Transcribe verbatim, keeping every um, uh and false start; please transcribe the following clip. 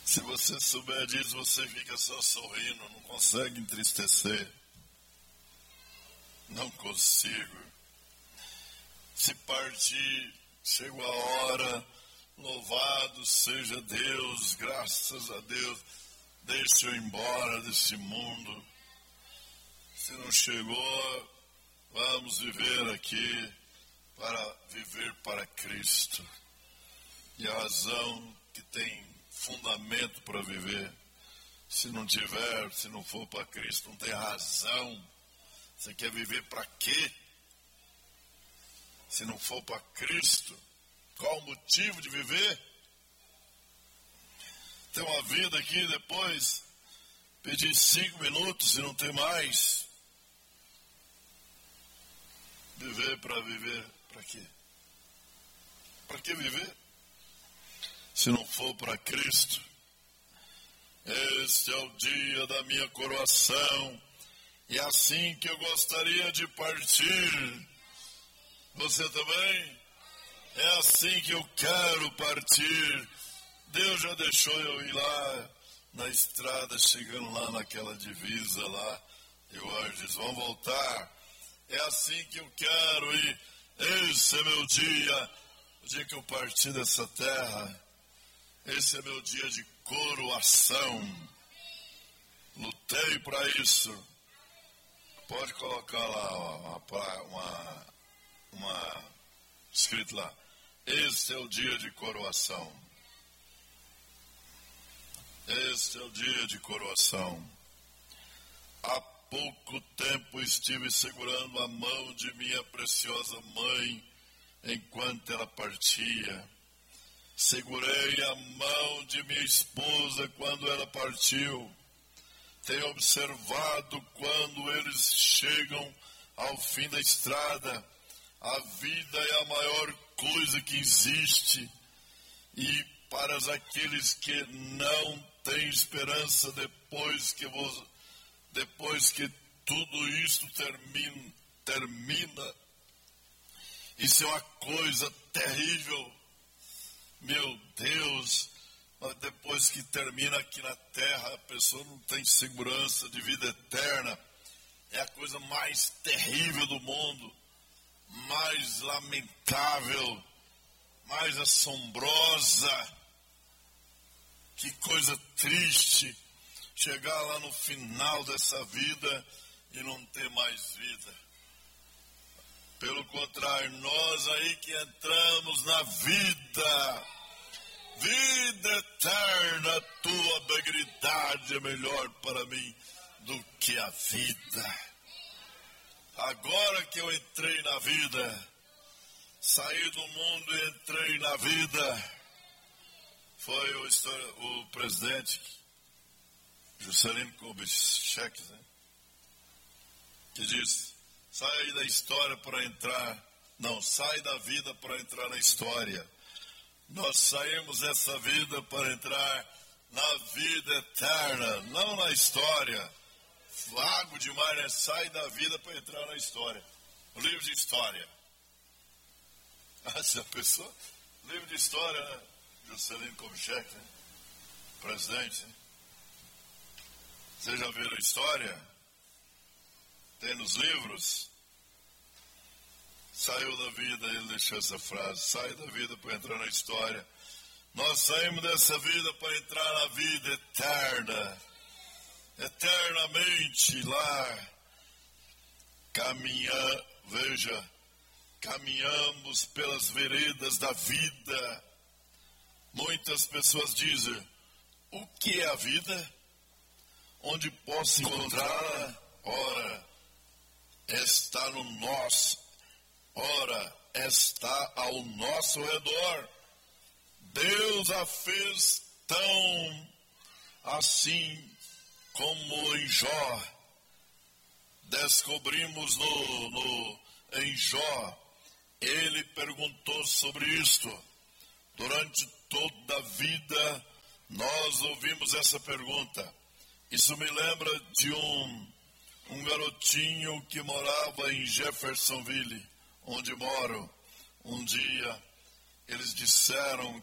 Se você souber disso, você fica só sorrindo, não consegue entristecer. Não consigo. Se partir, chegou a hora, louvado seja Deus, graças a Deus, deixe eu embora desse mundo. Se não chegou, vamos viver aqui para viver para Cristo. E a razão que tem fundamento para viver, se não tiver, se não for para Cristo, não tem razão. Você quer viver para quê? Se não for para Cristo, qual o motivo de viver? Tem uma vida aqui, depois pedir cinco minutos e não tem mais. Viver para viver, para quê? Para que viver? Se não for para Cristo. Este é o dia da minha coroação. E é assim que eu gostaria de partir. Você também? É assim que eu quero partir. Deus já deixou eu ir lá na estrada, chegando lá naquela divisa lá. E o anjo diz, vamos voltar. É assim que eu quero ir. Esse é meu dia. O dia que eu partir dessa terra. Esse é meu dia de coroação. Lutei para isso. Pode colocar lá uma, uma, uma escrito lá. Esse é o dia de coroação. Esse é o dia de coroação. Há pouco tempo estive segurando a mão de minha preciosa mãe enquanto ela partia. Segurei a mão de minha esposa quando ela partiu. Tenho observado quando eles chegam ao fim da estrada. A vida é a maior coisa que existe. E para aqueles que não têm esperança depois que, vos, depois que tudo isto termina, termina, isso é uma coisa terrível. Meu Deus, depois que termina aqui na terra, a pessoa não tem segurança de vida eterna. É a coisa mais terrível do mundo, mais lamentável, mais assombrosa. Que coisa triste, chegar lá no final dessa vida e não ter mais vida. Pelo contrário, nós aí que entramos na vida, vida eterna, tua integridade é melhor para mim do que a vida. Agora que eu entrei na vida, saí do mundo e entrei na vida, foi o, o presidente Juscelino Kubitschek, né, que disse, sai da história para entrar, não, sai da vida para entrar na história. Nós saímos dessa vida para entrar na vida eterna, não na história. Vago demais, né? Sai da vida para entrar na história. O livro de história. Essa pessoa, livro de história, né? Juscelino Kubitschek, né? Presidente. Né? Vocês já viram a história? Tem nos livros? Saiu da vida, ele deixou essa frase, sai da vida para entrar na história. Nós saímos dessa vida para entrar na vida eterna. Eternamente lá, caminhar, veja, caminhamos pelas veredas da vida. Muitas pessoas dizem, o que é a vida? Onde posso encontrá-la? Ora, está no nosso, ora, está ao nosso redor. Deus a fez tão assim como em Jó. Descobrimos no, no, em Jó, ele perguntou sobre isto. Durante toda a vida, nós ouvimos essa pergunta. Isso me lembra de um, um garotinho que morava em Jeffersonville, onde moro. Um dia, eles disseram